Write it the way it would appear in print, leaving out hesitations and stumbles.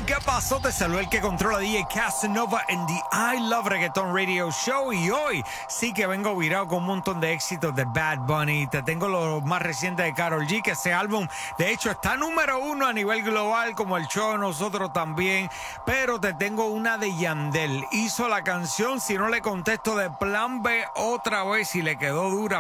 ¿qué pasó? Te saluda el que controla DJ Casanova en The I Love Reggaeton Radio Show. Y hoy sí que vengo virado con un montón de éxitos de Bad Bunny. Te tengo lo más reciente de Karol G, que ese álbum, de hecho, está número 1 a nivel global, como el show de nosotros también. Pero te tengo una de Yandel. Hizo la canción, si no le contesto, de Plan B otra vez y le quedó dura.